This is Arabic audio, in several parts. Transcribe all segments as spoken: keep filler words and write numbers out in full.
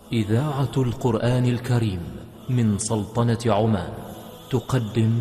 إذاعة القرآن الكريم من سلطنة عمان تقدم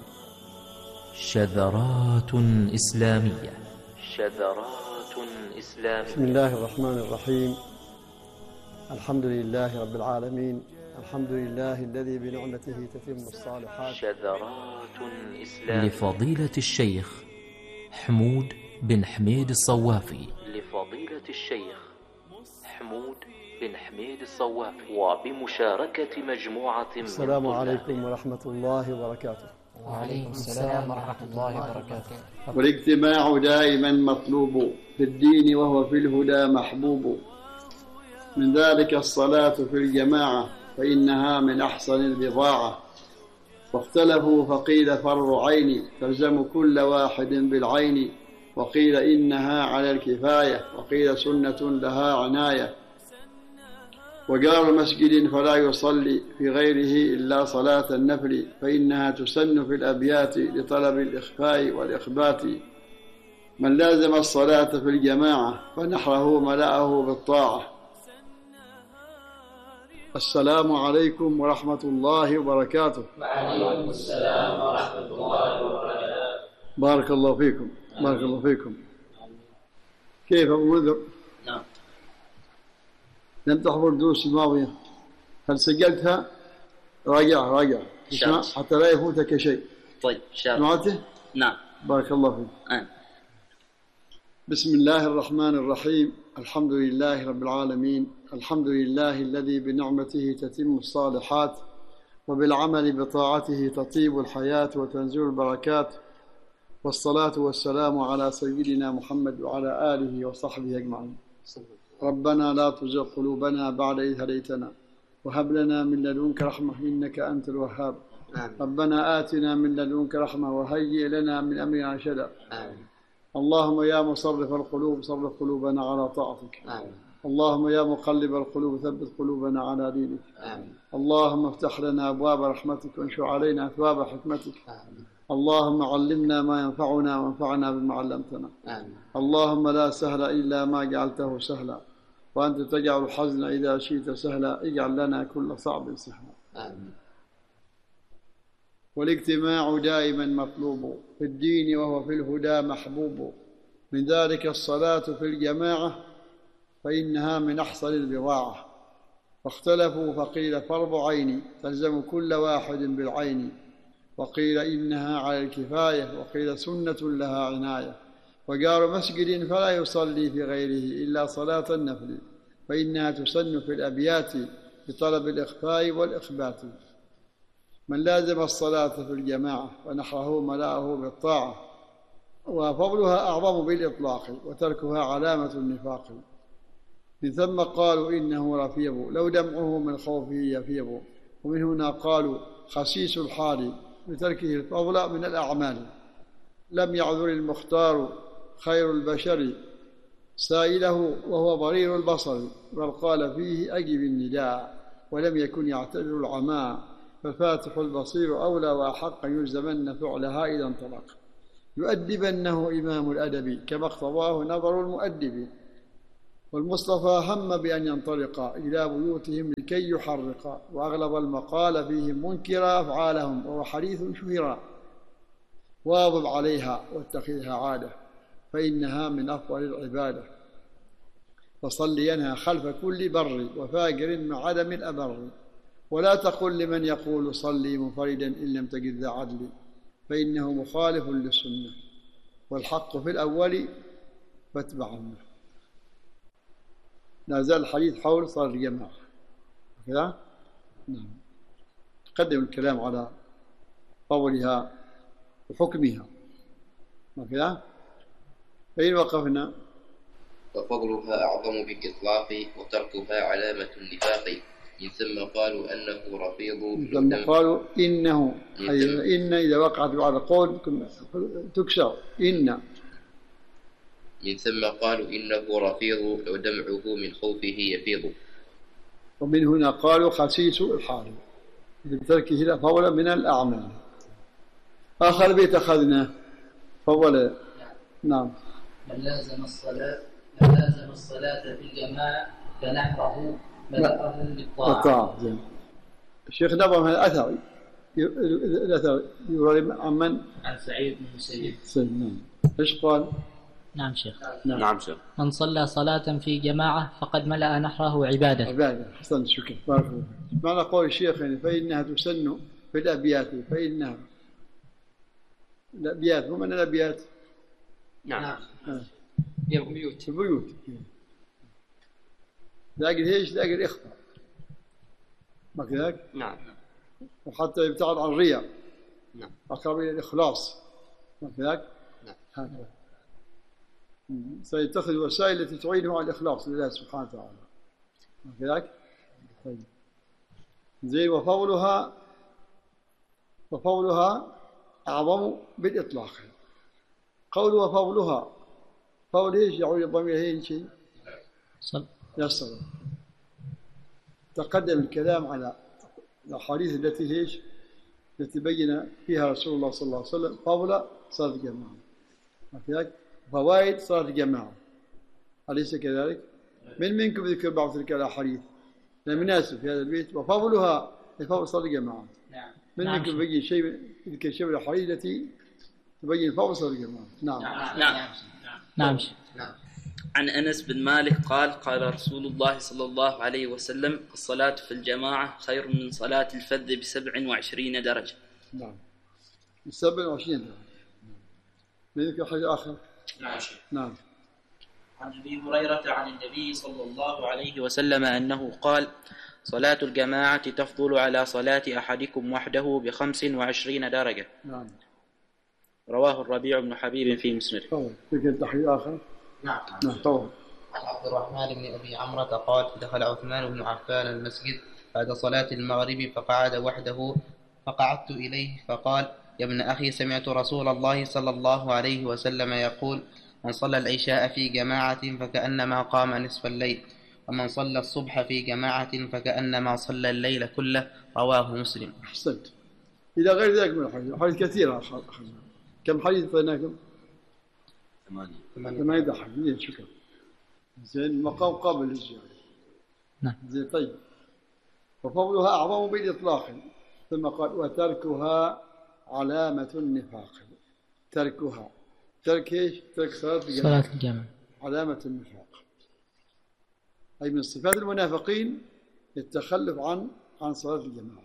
شذرات إسلامية. شذرات إسلامية. بسم الله الرحمن الرحيم. الحمد لله رب العالمين، الحمد لله الذي بنعمته تتم الصالحات. شذرات إسلامية لفضيلة الشيخ حمود بن حميد الصوافي. لفضيلة الشيخ حمود بن حميد الصوافي وبمشاركة مجموعة من السلام عليكم ورحمة الله وبركاته. وعليكم السلام ورحمة الله وبركاته. والاجتماع دائما مطلوب في الدين وهو في الهدى محبوب، من ذلك الصلاة في الجماعة فإنها من أحسن البضاعة، واختلفوا فقيل فرض عين تلزم كل واحد بالعين، وقيل إنها على الكفاية وقيل سنة لها عناية، وجار مسجد فلا يصلي في غيره إلا صلاة النفل فإنها تسن في الأبيات لطلب الإخفاء والإخبات، من لازم الصلاة في الجماعة فنحره ملأه بالطاعة. السلام عليكم ورحمة الله وبركاته. وعليكم السلام ورحمة الله وبركاته. بارك الله فيكم. بارك الله فيكم. كيف أبو منذر؟ نعم. لم تحضر الدروس الماضية؟ هل سجلتها؟ راجع راجع اسمع حتى لا يفوتك شيء. طيب إن شاء الله. سمعته؟ نعم. بارك الله فيك. آه. بسم الله الرحمن الرحيم. الحمد لله رب العالمين، الحمد لله الذي بنعمته تتم الصالحات وبالعمل بطاعته تطيب الحياة وتنزل البركات، والصلاة والسلام على سيدنا محمد وعلى آله وصحبه أجمعين. ربنا لا تزغ قلوبنا بعد إذ هديتنا وهب لنا من لدنك رحمة إنك أنت الوهاب. آمين. ربنا آتنا من لدنك رحمة وهيئ لنا من أمرنا رشدا. آمين. اللهم يا مصرف القلوب صرف قلوبنا على طاعتك. آمين. اللهم يا مقلب القلوب ثبت قلوبنا على دينك. آمين. اللهم افتح لنا أبواب رحمتك وانشر علينا أثواب حكمتك. آمين. اللهم علمنا ما ينفعنا وانفعنا بما علمتنا. آمين. اللهم لا سهل إلا ما جعلته سهلا، وأنت تجعل الحزن إذا شئت سهلا، اجعل لنا كل صعب سهلا. آمين. والاجتماع دائما مطلوب في الدين وهو في الهدى محبوب، من ذلك الصلاة في الجماعة فإنها من أحسن البضاعة، واختلفوا فقيل فرض عين تلزم كل واحد بالعين، وقيل إنها على الكفاية وقيل سنة لها عناية، وجار مسجد فلا يصلي في غيره إلا صلاة النفل فإنها تسن في الأبيات بطلب الإخفاء والإخبات، من لازم الصلاة في الجماعة ونحره ملأه بالطاعة، وفضلها أعظم بالإطلاق وتركها علامة النفاق، من ثم قالوا إنه رفيض لو دمعه من خوفه يفيض، ومن هنا قالوا خسيس الحال بتركه الفضل من الأعمال، لم يعذر المختار خير البشر سائله وهو ضرير البصر، بل قال فيه أجب النداء ولم يكن يعتبر العماء، فالفاتح البصير أولى وأحق يلزمن فعلها إذا انطلق، يؤدبنه إمام الأدب كما اقتضاه نظر المؤدب، والمصطفى هم بأن ينطلق إلى بيوتهم لكي يحرق، وأغلب المقال فيهم منكرا أفعالهم وهو حديث شهرا، واظب عليها واتخذها عادة فإنها من أفضل العبادة، فصلينها خلف كل بر وفاجر مع عدم الأبر، ولا تقل لمن يقول صلي منفردا إن لم تجد ذا عدل فإنه مخالف للسنة، والحق في الأول فاتبع عنه. لا زال الحديث حول صلاة الجماعة كذا. نعم. تقدم الكلام على فضلها وحكمها كذا. فإن وقفنا وفضلها أعظم بالإطلاق وتركها علامة النفاق، من ثم قالوا أنه رفيض من ثم قالوا إنه أي إن إذا وقعت بعد قول تكسر إن، من ثم قالوا إنه رفيض لو دمعه من خوفه يفيض، ومن هنا قالوا خسيس الحال بتركه الفضل من الأعمال. آخر بيت أخذنا فضل. نعم. من لازم الصلاة من لازم الصلاة في الجماعة فنحره بدأهم بالطاعة. بالطاعة. زين. الشيخ نظم هذا أثر الأثر يروى عن من؟ عن سعيد بن المسيب. نعم. إيش قال؟ نعم شيخ. نعم. نعم شيخ. من صلى صلاة في جماعة فقد ملأ نحره عبادة. عبادة. حسن شكرا. بارك الله. معنى قول الشيخ يعني فإنها تسن في الأبيات فإنها الأبيات هم من الأبيات؟ نعم. آه. في البيوت. في البيوت. لاقي ايش؟ لاقي الإخفاء. ما كذاك؟ نعم. وحتى يبتعد عن الرياء. نعم. أقرب إلى الإخلاص. ما كذاك؟ نعم. هكذا. سيتخذ وسائل التي تعينه على الإخلاص لله سبحانه وتعالى. ما كذاك؟ طيب. زين. وفضلها وفضلها أعظم بالإطلاق. قول وفضلها فضل ايش يعود الضمير هي شيء؟ صل. يصل. تقدم الكلام على الأحاديث التي ايش؟ التي بين فيها رسول الله صلى الله عليه وسلم فضل صلاة الجماعة. ما كذلك؟ فوائد صلاة الجماعة. أليس كذلك؟ من منكم ذكر بعض تلك الأحاديث؟ المناسب في هذا البيت وفضلها فضل صلاة الجماعة. نعم. من نعم. منكم بيجي شيء يذكر شيء من الأحاديث التي تبين فضل صلاة الجماعة. نعم. نعم. نعم. نعم شيخ. نعم. عن أنس بن مالك قال قال رسول الله صلى الله عليه وسلم الصلاة في الجماعة خير من صلاة الفذ بسبع وعشرين درجة. نعم. سبع وعشرين درجة. بذكر حاجة آخر. نعم. نعم. عن أبي هريرة عن النبي صلى الله عليه وسلم أنه قال صلاة الجماعة تفضل على صلاة أحدكم وحده بخمس وعشرين درجة. نعم. رواه الربيع بن حبيب في مسنده. طبعا. ذكر تحديد آخر. نعم. نعم. طبعا. عن عبد الرحمن بن أبي عمرة قال دخل عثمان بن عفان المسجد بعد صلاة المغرب فقعد وحده فقعدت إليه فقال يا ابن أخي سمعت رسول الله صلى الله عليه وسلم يقول من صلى العشاء في جماعة فكأنما قام نصف الليل ومن صلى الصبح في جماعة فكأنما صلى الليل كله. رواه مسلم. أحسنت. إلى غير ذلك من الحديث. حديث كثيرة أخذنا. كم حديث أخذناكم؟ ثمانية. ثمانية حديث. شكرا. زين. مقام قابل للزيادة. نعم. زين. طيب. وفضلها أعظم بالإطلاق. ثم قال وتركها علامة النفاق. تركها. ترك ايش؟ ترك صلاة الجماعة. صلاة الجماعة علامة النفاق. أي من صفات المنافقين التخلف عن عن صلاة الجماعة.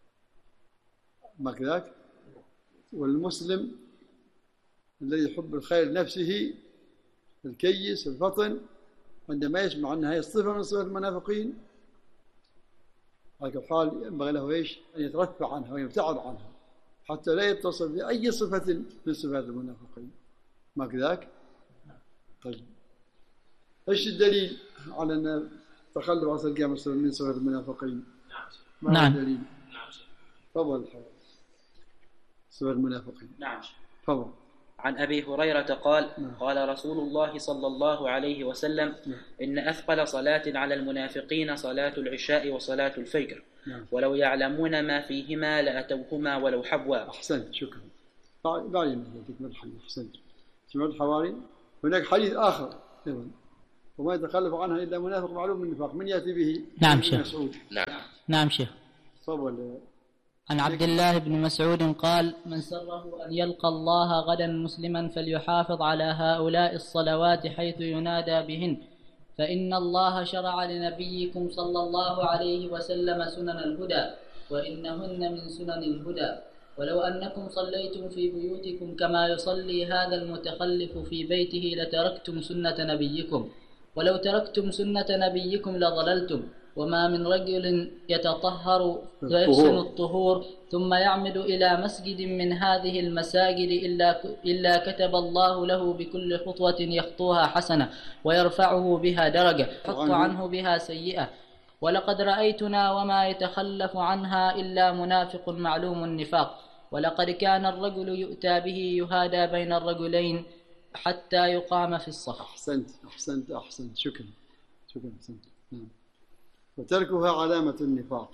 ما كذاك؟ والمسلم الذي يحب الخير لنفسه الكيس الفطن عندما يسمع أن هذه الصفة من صفات المنافقين على كل حال ينبغي له ايش؟ أن يترفع عنها ويبتعد عنها حتى لا يتصل بأي صفة من صفات المنافقين. ما كذاك؟ طيب. ايش الدليل على ان تخلف عن صلاة الجماعة من صفات المنافقين؟ ما نعم. هو الدليل؟ تفضل. صفات المنافقين. نعم. تفضل. عن أبي هريرة قال نعم. قال رسول الله صلى الله عليه وسلم نعم. إن أثقل صلاة على المنافقين صلاة العشاء وصلاة الفجر. نعم. ولو يعلمون ما فيهما لأتوهما ولو حبوا. أحسنت. شكرا. بعد ما تكمل الحديث. أحسنت. سمعت الحواري. هناك حديث آخر أيضا وما يتخلف عنها إلا منافق معلوم من النفاق. من يأتي به؟ نعم شيخ. مسعود. نعم. نعم شيخ. صبر. عن عبد الله بن مسعود قال من سره أن يلقى الله غدا مسلما فليحافظ على هؤلاء الصلوات حيث ينادى بهن فإن الله شرع لنبيكم صلى الله عليه وسلم سنن الهدى وإنهن من سنن الهدى ولو أنكم صليتم في بيوتكم كما يصلي هذا المتخلف في بيته لتركتم سنة نبيكم ولو تركتم سنة نبيكم لضللتم وما من رجل يتطهر ويحسن الطهور ثم يعمد إلى مسجد من هذه المساجد إلا, إلا كتب الله له بكل خطوة يخطوها حسنة ويرفعه بها درجة يحط عنه بها سيئة ولقد رأيتنا وما يتخلف عنها إلا منافق معلوم النفاق ولقد كان الرجل يؤتى به يهادى بين الرجلين حتى يقام في الصف. أحسنت. أحسنت. أحسنت. شكرا. شكرا. أحسنت. نعم. وتركها علامة النفاق.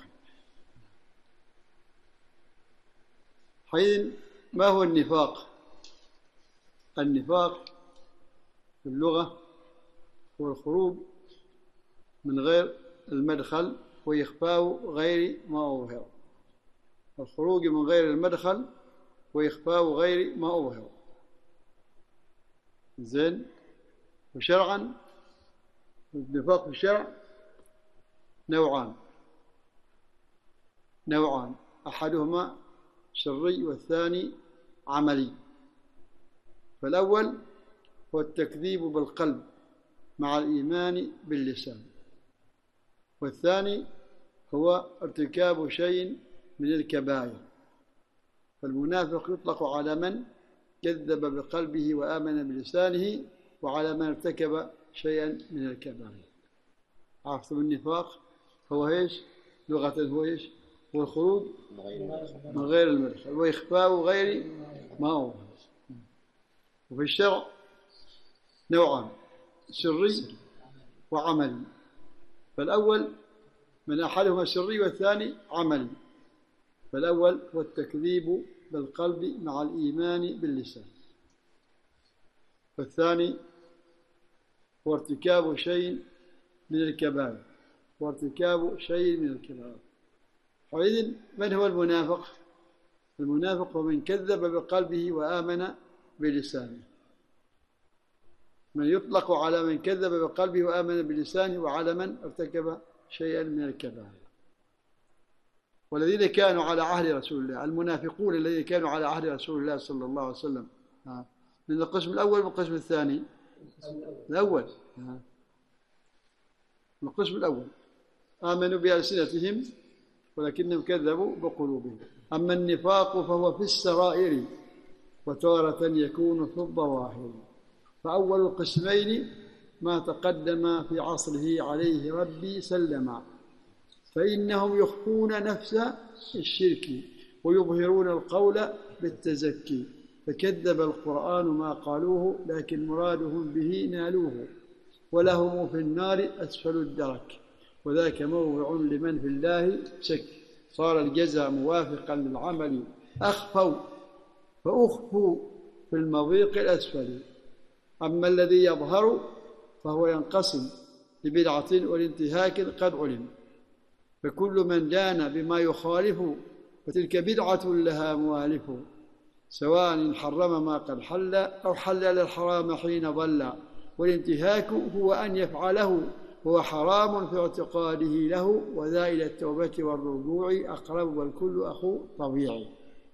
حين ما هو النفاق؟ النفاق في اللغة هو الخروج من غير المدخل وإخفاء غير ما أظهر. الخروج من غير المدخل وإخفاء غير ما أظهر. زين. وشرعا النفاق في الشرع نوعان نوعان أحدهما شرعي والثاني عملي. فالأول هو التكذيب بالقلب مع الإيمان باللسان، والثاني هو ارتكاب شيء من الكبائر. فالمنافق يطلق على من كذب بقلبه وآمن بلسانه، وعلى من ارتكب شيئا من الكبائر. عرفتم النفاق هو ايش؟ لغة هو ايش؟ هو الخروج من غير المدخل وإخفاء غير ما هو. وفي الشرع نوعان سري وعملي. فالأول من أحدهما سري والثاني عملي. فالأول هو التكذيب بالقلب مع الإيمان باللسان، والثاني هو ارتكاب شيء من الكبائر وارتكاب شيء من الكبائر. حينئذ من هو المنافق؟ المنافق هو من كذب بقلبه وآمن بلسانه. من يطلق على من كذب بقلبه وآمن بلسانه، وعلى من ارتكب شيئا من الكبائر. والذين كانوا على عهد رسول الله، المنافقون الذين كانوا على عهد رسول الله صلى الله عليه وسلم، من القسم الأول والقسم الثاني. الأول من القسم الأول آمنوا بألسنتهم ولكنهم كذبوا بقلوبهم. أما النفاق فهو في السرائر وتارة يكون في الظواهر. فأول القسمين ما تقدم في عصره عليه ربي سلم، فإنهم يخفون نفس الشرك ويظهرون القول بالتزكي. فكذب القرآن ما قالوه لكن مرادهم به نالوه، ولهم في النار أسفل الدرك، وذاك موضع لمن في الله شك. صار الجزاء موافقا للعمل أخفوا فأخفوا في المضيق الأسفل. أما الذي يظهر فهو ينقسم لبدعة والانتهاك قد علم. فكل من دان بما يخالف فتلك بدعة لها موالف، سواء إن حرم ما قد حل أو حلل الحرام حين ضل. والانتهاك هو أن يفعله هو حرام في اعتقاده له، وذا إلى التوبة والرجوع أقرب والكل أخو طبيعي.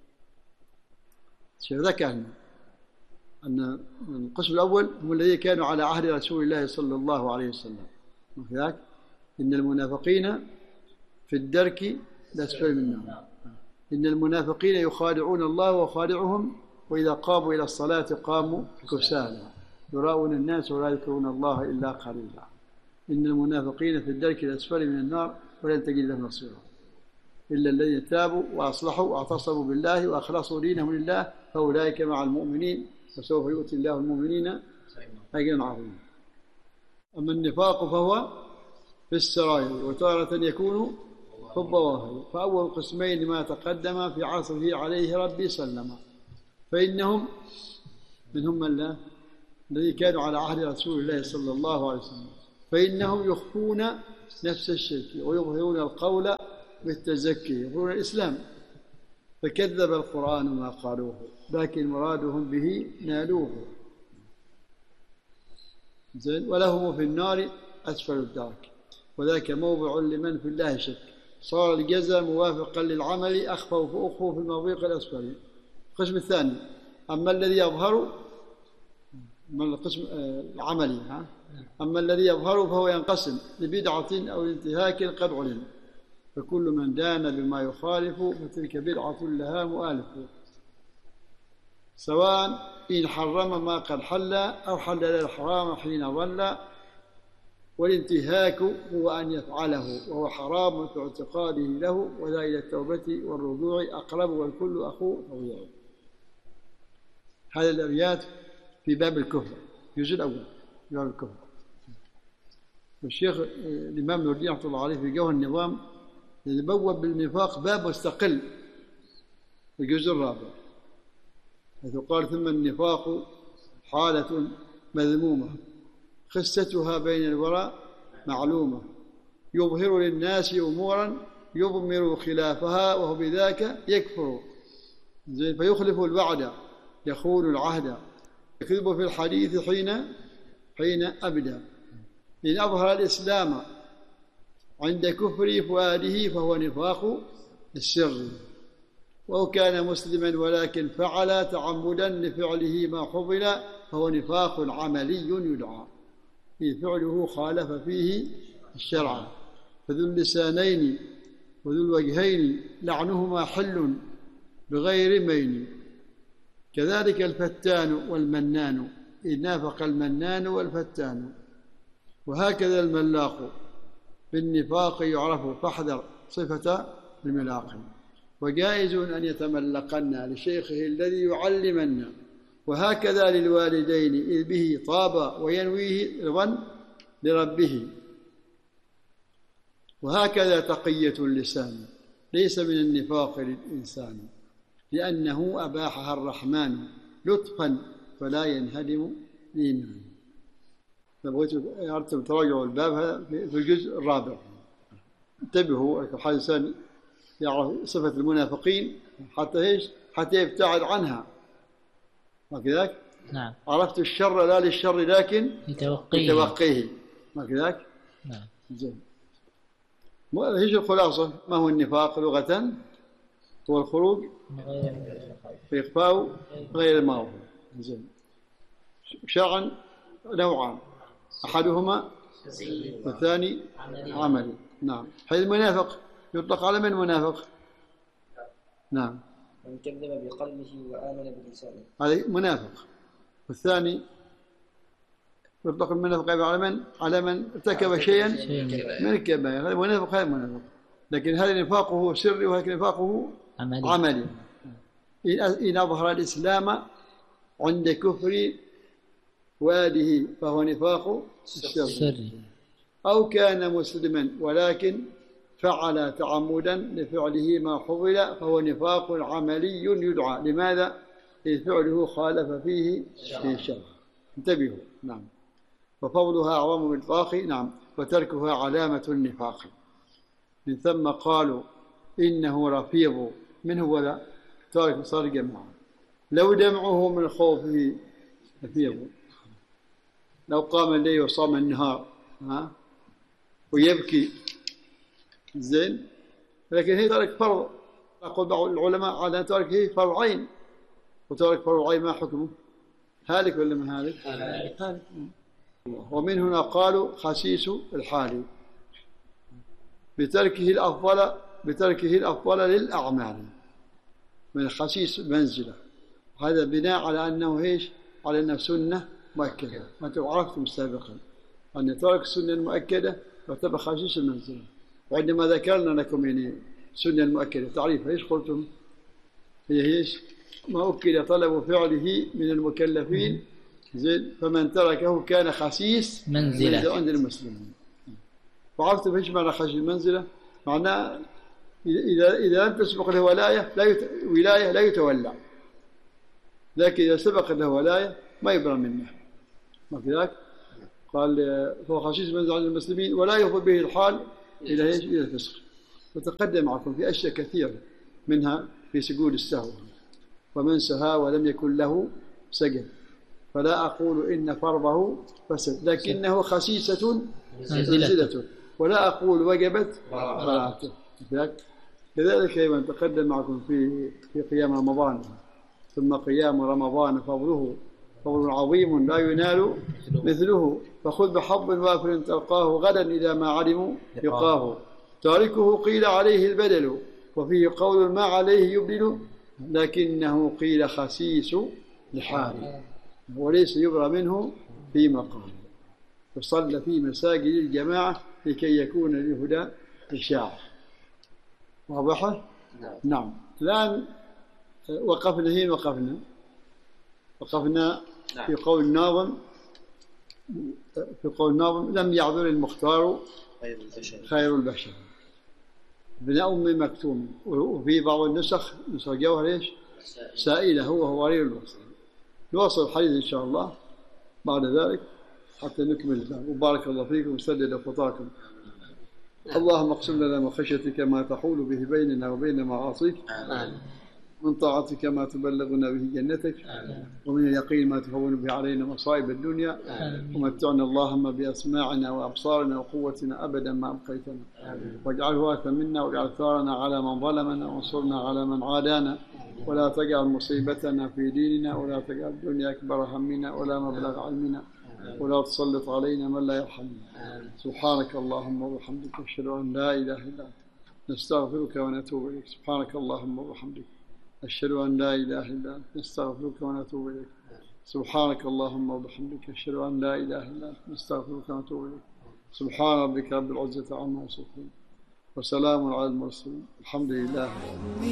ذكر أن القسم الأول هم الذين كانوا على عهد رسول الله صلى الله عليه وسلم. وكذلك إن المنافقين في الدرك الأسفل من النار. إن المنافقين يخادعون الله وخادعهم، وإذا قاموا إلى الصلاة قاموا كسالى يراؤون الناس ولا يذكرون الله إلا قليلا. إن المنافقين في الدرك الأسفل من النار ولن تجد لهم نصيرا إلا الذين تابوا وأصلحوا واعتصموا بالله وأخلصوا دينهم لله فأولئك مع المؤمنين وسوف يؤتي الله المؤمنين أجرا عظيما. أما النفاق فهو في السرائر وتارة يكون في الظواهر. فأول قسمين ما تقدم في عصره عليه ربي سلم. فإنهم منهم من لا الذي كانوا على عهد رسول الله صلى الله عليه وسلم، فإنهم يخفون نفس الشرك ويظهرون القول بالتزكي، يظهرون الإسلام. فكذب القرآن ما قالوه لكن مرادهم به نالوه. زين. ولهم في النار أسفل الدرك، وذاك موضع لمن في الله شك. صار الجزاء موافقا للعمل أخفوا فأخفوا في المضيق الأسفل. القسم الثاني أما الذي يظهر من القسم العملي ها أما الذي يظهر فهو ينقسم لبدعة أو انتهاك قد علم. فكل من دان بما يخالف فتلك بدعة لها مؤالف، سواء إن حرم ما قد حل أو حلل الحرام حين ضل. والانتهاك هو أن يفعله وهو حرام في اعتقاده له، وذا إلى التوبة والرجوع أقرب والكل أخو طبيعي. هذا الأبيات في باب الكفر، الجزء الأول في باب الكفر. والشيخ الإمام نور الدين رحمه الله عليه في جوهر النظام يبوب بالنفاق باب مستقل في الجزء الرابع، حيث قال ثم النفاق حالة مذمومة خستها بين الورى معلومة، يظهر للناس أمورا يضمر خلافها وهو بذاك يكفر، فيخلف الوعد، يخون العهد، يكذب في الحديث حين حين أبدى. إن أظهر الإسلام عند كفر فؤاده فهو نفاق السر، وهو كان مسلما ولكن فعل تعمدا لفعله ما حضل فهو نفاق عملي يدعى، إذ فعله خالف فيه الشرع. فذو اللسانين وذو الوجهين لعنهما حل بغير مين، كذلك الفتان والمنان، إذ نافق المنان والفتان. وهكذا الملاق بالنفاق يعرف، فاحذر صفة الملاق. وجائز أن يتملقن لشيخه الذي يعلمنا، وهكذا للوالدين إذ به طاب وينويه رضا لربه. وهكذا تقية اللسان ليس من النفاق للإنسان، لأنه أباحها الرحمن لطفا فلا ينهدم الإيمان. بغيت أردت تراجعوا الباب هذا في الجزء الرابع. انتبهوا حال الإنسان يعرف صفة المنافقين حتى إيش؟ حتى يبتعد عنها. وكذلك نعم. عرفت الشر لا للشر لكن لتوقيه. لتوقيه. وكذلك نعم. زين. هيش الخلاصة. ما هو النفاق لغة؟ هو الخروج في إخفاء غير المعروف. زين. شرعا نوعان، أحدهما والثاني عملي. نعم. حيث المنافق يطلق على من منافق؟ نعم. من كذب بقلبه وآمن بلسانه، هذا منافق. والثاني يطلق المنافق على من؟ على من ارتكب شيئا من الكبائر. هذا منافق، هذا منافق. لكن هذا نفاقه سري وهذا نفاقه عملي, عملي. إن أظهر الإسلام عند كفر واده فهو نفاق السري، أو كان مسلما ولكن فعل تعمدا لفعله ما حضل فهو نفاق عملي يدعى. لماذا؟ إذ فعله خالف فيه في الشرع. انتبهوا. نعم. وفضلها أعظم بالإطلاق. نعم. وتركها علامة النفاق. من ثم قالوا إنه رفيض. من هو ذا؟ تارك صار جماعة. لو دمعه من خوفه رفيض، لو قام الليل وصام النهار ها ويبكي زين، لكن هي تارك فرض. أقول بعض العلماء على أن تارك هي فرض عين، وتارك فرض عين ما حكمه؟ هالك ولا ما هالك؟ هالك. ومن هنا قالوا خسيس الحال بتركه الأفضل بتركه الأفضل للأعمال، من خسيس منزلة. هذا بناء على أنه إيش؟ على أنه سنة مؤكدة. وأنتم عرفتم سابقا أن ترك السنة المؤكدة يعتبر خسيس المنزلة. وعندما ذكرنا لكم يعني السنة المؤكدة تعريفها ايش قلتم؟ هي ايش؟ ما أكد طلب فعله من المكلفين زين، فمن تركه كان خسيس منزلة عند المسلمين. وعرفتم ايش معنى خسيس المنزلة؟ معناه إذا إذا لم تسبق له ولاية لا يت... ولاية لا يتولى، لكن إذا سبق له ولاية ما يبرى منه. وكذلك قال فهو خسيس منزلة عند المسلمين ولا يفضل به الحال إلى إيش؟ إلى الفسق. وتقدم معكم في أشياء كثيرة، منها في سجود السهو، ومن سها ولم يكن له سجد فلا أقول إن فرضه فسد، لكنه خسيسة منزلة، ولا أقول وجبت براءته. كذلك أيضا تقدم معكم في في قيام رمضان. ثم قيام رمضان فضله فضل عظيم لا ينال مثله، فخذ بحظ وافر تلقاه غدا إذا ما علموا يقاه. تاركه قيل عليه البدل، وفيه قول ما عليه يبدل، لكنه قيل خسيس لحال وليس يبرى منه في مقام. وصلى في مساجد الجماعة لكي يكون للهدى إشاعة. واضح؟ نعم. الآن وقفنا هين وقفنا وقفنا في قول الناظم في قول الناظم لم يعذر المختار خير البشر ابن أم مكتوم. وفي بعض النسخ نسخ جوهر ايش؟ سائلة هو هو غرير الوصل. نواصل الحديث إن شاء الله بعد ذلك حتى نكمل. وبارك الله فيكم وسدد خطاكم. اللهم اقسم لنا من خشيتك ما تحول به بيننا وبين معاصيك، من طاعتك ما تبلغنا به جنتك، ومن اليقين ما تهون به علينا مصائب الدنيا، ومتعنا اللهم بأسماعنا وأبصارنا وقوتنا أبدا ما أبقيتنا، واجعله وارثا منا، واجعل ثارنا على من ظلمنا، وانصرنا على من عادانا، ولا تجعل مصيبتنا في ديننا، ولا تجعل الدنيا أكبر همنا ولا مبلغ علمنا، ولا تسلط علينا من لا يرحمنا. سبحانك اللهم وبحمدك، أشهد أن لا إله إلا أنت، نستغفرك ونتوب إليك. سبحانك اللهم وبحمدك، أشهد أن لا إله إلا أنت، نستغفرك ونتوب إليك. سبحانك اللهم وبحمدك، أشهد أن لا إله إلا أنت، نستغفرك ونتوب إليك. سبحان ربك رب العزة عما يصفون، وسلام على المرسلين، الحمد لله.